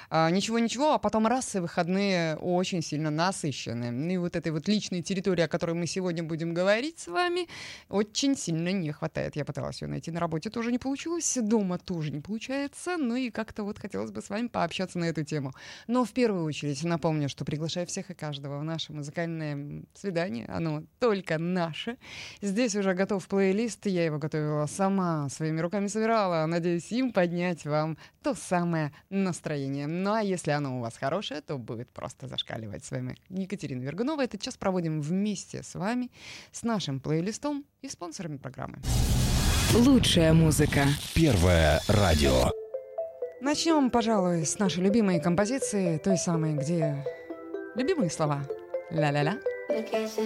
ничего-ничего, а потом раз, и выходные очень сильно насыщенные. И вот этой вот личной территории, о которой мы сегодня будем говорить с вами, очень сильно не хватает. Я пыталась ее найти на работе, тоже не получилось, дома тоже не получается, ну и как-то вот хотелось бы с вами пообщаться на эту тему. Но в первую очередь напомню, что приглашаю всех и каждого в наше музыкальное свидание, оно только наше. Здесь уже готов плейлист, я его готовила сама, своими руками собирала, надеюсь им поднять вам то самое настроение. Ну а если оно у вас хорошее, то будет просто зашкаливать. С вами Екатерина Вергунова. Этот час проводим вместе с вами, с нашим плейлистом и спонсорами программы. Лучшая музыка. Первое радио. Начнем, пожалуй, с нашей любимой композиции, той самой, где любимые слова. Ля-ля-ля.